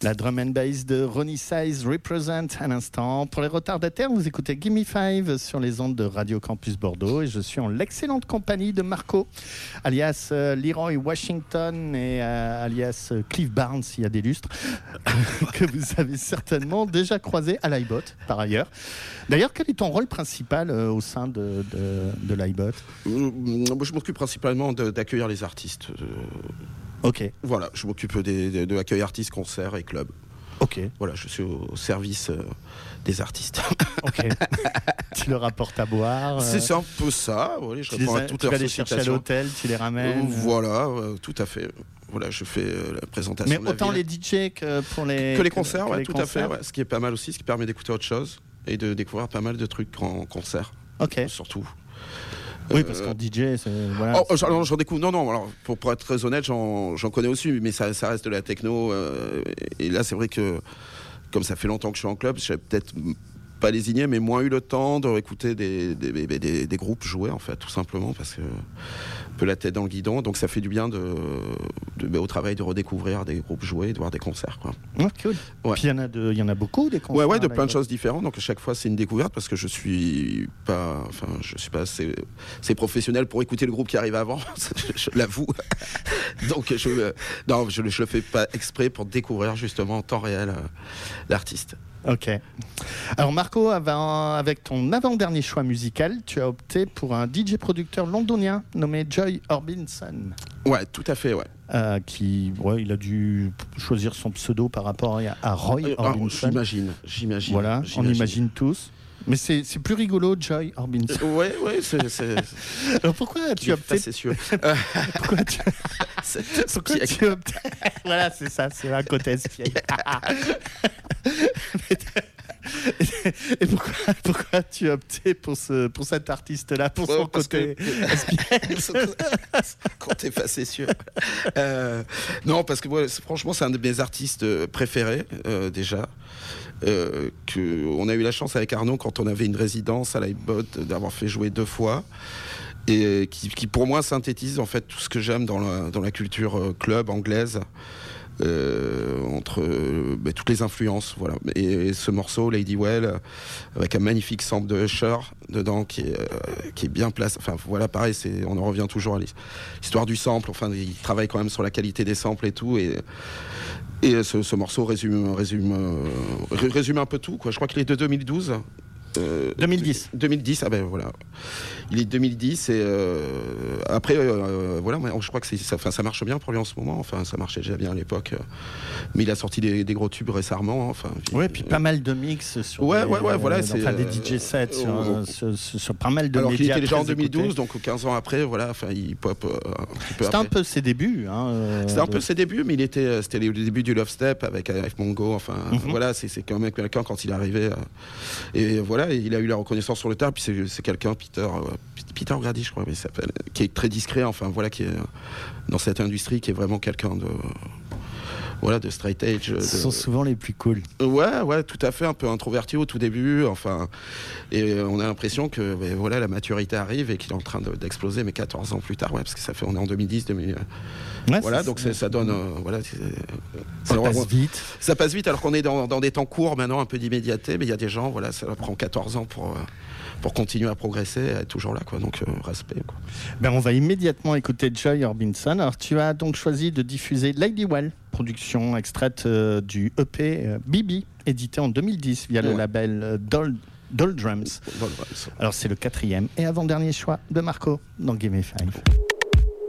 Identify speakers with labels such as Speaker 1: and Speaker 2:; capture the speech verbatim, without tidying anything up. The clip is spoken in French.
Speaker 1: La drum and bass de Ronnie Size represent un instant. Pour les retardataires, vous écoutez Gimme Five sur les ondes de Radio Campus Bordeaux et je suis en l'excellente compagnie de Marco, alias euh, Leroy Washington et euh, alias euh, Cliff Barnes, s'il y a des lustres, que vous avez certainement déjà croisé à l'iBot par ailleurs. D'ailleurs, quel est ton rôle principal euh, au sein de, de, de l'iBot ?
Speaker 2: euh, Moi, je m'occupe principalement de, d'accueillir les artistes. Euh,
Speaker 1: ok.
Speaker 2: Voilà, je m'occupe des, de, de l'accueil artistes, concerts et clubs.
Speaker 1: Ok.
Speaker 2: Voilà, je suis au, au service euh, des artistes.
Speaker 1: Ok. Tu leur apportes à boire.
Speaker 2: C'est,
Speaker 1: euh,
Speaker 2: c'est un peu ça. Oui, je
Speaker 1: tu
Speaker 2: réponds
Speaker 1: les,
Speaker 2: à toutes
Speaker 1: tu
Speaker 2: leurs
Speaker 1: vas les chercher à
Speaker 2: sollicitations.
Speaker 1: l'hôtel, tu les ramènes.
Speaker 2: Euh, Voilà, euh, tout à fait. Voilà, je fais euh, la présentation.
Speaker 1: Mais
Speaker 2: de la
Speaker 1: autant
Speaker 2: ville.
Speaker 1: les D J que pour les
Speaker 2: que les concerts,
Speaker 1: que
Speaker 2: ouais,
Speaker 1: les
Speaker 2: tout
Speaker 1: concerts.
Speaker 2: à fait. Ouais. Ce qui est pas mal aussi, ce qui permet d'écouter autre chose et de découvrir pas mal de trucs en concert.
Speaker 1: Ok.
Speaker 2: Surtout.
Speaker 1: Oui, parce qu'en D J, c'est voilà.
Speaker 2: Oh, j'en, j'en découvre. Non, non. Alors, pour, pour être très honnête, j'en, j'en connais aussi, mais ça, ça reste de la techno. Euh, et là, c'est vrai que comme ça fait longtemps que je suis en club, j'ai peut-être pas lésigné, mais moins eu le temps de écouter des, des, des, des, des groupes jouer, en fait, tout simplement, parce que un peu la tête dans le guidon. Donc, ça fait du bien de, de, de au travail de redécouvrir des groupes jouer, de voir des concerts, quoi.
Speaker 1: Oh, cool.
Speaker 2: Ouais.
Speaker 1: Puis il y en a de, il y en a beaucoup des concerts.
Speaker 2: Ouais, ouais, de
Speaker 1: à
Speaker 2: plein de
Speaker 1: l'iBot.
Speaker 2: choses différentes. Donc à chaque fois, c'est une découverte parce que je suis pas, enfin, je suis pas assez, assez professionnel pour écouter le groupe qui arrive avant. je, je l'avoue. Donc je, non, je, je le fais pas exprès pour découvrir justement en temps réel euh, l'artiste.
Speaker 1: Ok. Alors Marco, avant- avec ton avant-dernier choix musical, tu as opté pour un D J producteur londonien nommé Joy Orbison.
Speaker 2: Ouais, tout à fait, ouais.
Speaker 1: Euh, qui, ouais, il a dû choisir son pseudo par rapport à, à Roy
Speaker 2: Euh, alors,
Speaker 1: Orbison.
Speaker 2: j'imagine, j'imagine.
Speaker 1: Voilà,
Speaker 2: j'imagine.
Speaker 1: on imagine tous. Mais c'est, c'est plus rigolo, Joy Orbison.
Speaker 2: Euh, ouais, ouais, c'est, c'est,
Speaker 1: Alors pourquoi tu as opté
Speaker 2: c'est sûr.
Speaker 1: Pourquoi tu,
Speaker 2: C'est-
Speaker 1: pourquoi
Speaker 2: c'est-
Speaker 1: tu as opté Voilà, c'est ça, c'est un côté espiègle. Et pourquoi, pourquoi tu as opté pour, ce, pour cet artiste-là, pour son
Speaker 2: Ouais, parce
Speaker 1: côté
Speaker 2: que-
Speaker 1: espiègle?
Speaker 2: Quand t'es pas, c'est sûr. Euh, non, parce que ouais, c'est- franchement, c'est un de mes artistes euh, préférés, euh, déjà. Euh, que on a eu la chance avec Arnaud, quand on avait une résidence à l'iBot, d'avoir fait jouer deux fois. Et qui, qui, pour moi, synthétise en fait tout ce que j'aime dans la, dans la culture euh, club anglaise. Euh, entre euh, bah, toutes les influences, voilà. Et, et ce morceau, Lady Well, euh, avec un magnifique sample de Usher dedans, qui est, euh, qui est bien placé. Enfin, voilà, pareil, c'est, on en revient toujours à l'histoire du sample. Enfin, il travaille quand même sur la qualité des samples et tout. Et, et ce, ce morceau résume, résume, euh, résume un peu tout, quoi. Je crois qu'il est de deux mille douze. Euh,
Speaker 1: deux mille dix.
Speaker 2: deux mille dix, ah ben voilà. Il est deux mille dix et euh, après, euh, voilà, moi, je crois que c'est, ça, enfin, ça marche bien pour lui en ce moment. Enfin, ça marchait déjà bien à l'époque. euh, mais il a sorti des, des gros tubes récemment. Enfin, puis,
Speaker 1: Ouais, puis
Speaker 2: euh,
Speaker 1: pas mal de mix sur
Speaker 2: Ouais,
Speaker 1: des,
Speaker 2: ouais, ouais, voilà,
Speaker 1: euh,
Speaker 2: c'est,
Speaker 1: enfin, des
Speaker 2: euh,
Speaker 1: D J sets sur,
Speaker 2: euh,
Speaker 1: sur, sur, sur pas mal de
Speaker 2: alors qu'il
Speaker 1: médias
Speaker 2: était déjà en
Speaker 1: très
Speaker 2: deux mille douze,
Speaker 1: écoutés.
Speaker 2: donc quinze ans après, voilà, enfin, il pop euh, un petit peu
Speaker 1: C'était
Speaker 2: après.
Speaker 1: un peu ses débuts. Hein, euh,
Speaker 2: C'était un
Speaker 1: de-
Speaker 2: peu ses débuts, mais il était, euh, c'était les débuts du Love Step avec F Mongo. Enfin,
Speaker 1: Mhm.
Speaker 2: voilà, c'est, c'est quand même quelqu'un quand il est arrivé. euh, et voilà, et il a eu la reconnaissance sur le tard. Puis c'est, c'est quelqu'un, Peter, euh, Peter Grady, je crois, mais il s'appelle, qui est très discret. Enfin, voilà, qui est euh, dans cette industrie, qui est vraiment quelqu'un de, voilà, de straight edge. De...
Speaker 1: Ce sont souvent les plus cool.
Speaker 2: Ouais, ouais, tout à fait, un peu introverti au tout début. Enfin, et euh, on a l'impression que, ben, voilà, la maturité arrive et qu'il est en train de, d'exploser, mais quatorze ans plus tard, ouais, parce que ça fait, on est en deux mille dix, deux mille.
Speaker 1: Ouais,
Speaker 2: Voilà,
Speaker 1: c'est-
Speaker 2: donc c'est, ça donne, euh, voilà, c'est,
Speaker 1: ça
Speaker 2: alors,
Speaker 1: passe
Speaker 2: on-
Speaker 1: vite.
Speaker 2: ça passe vite alors qu'on est dans, dans des temps courts maintenant, un peu d'immédiateté, mais il y a des gens, voilà, ça prend quatorze ans pour, euh, pour continuer à progresser, à être toujours là, quoi. Donc, euh, respect, quoi.
Speaker 1: Ben, on va immédiatement écouter Joy Orbison. Alors, tu as donc choisi de diffuser Lady Well, production extraite euh, du E P euh, B B, édité en deux mille dix via le
Speaker 2: Ouais.
Speaker 1: label euh, Doll, Doll Drums.
Speaker 2: Dans le-
Speaker 1: Alors, c'est le quatrième et avant-dernier choix de Marco dans Game Five.